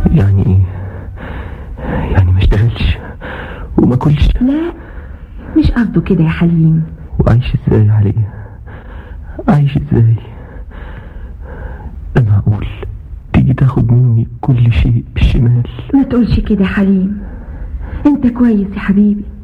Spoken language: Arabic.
يعني ايه؟ يعني ما اشتغلش وما كلش؟ لا مش قصده كده يا حليم. وعايش ازاي عليه؟ عايش ازاي؟ ده معقول تيجي تاخد مني كل شيء بالشمال؟ ما تقولش كده يا حليم، انت كويس يا حبيبي.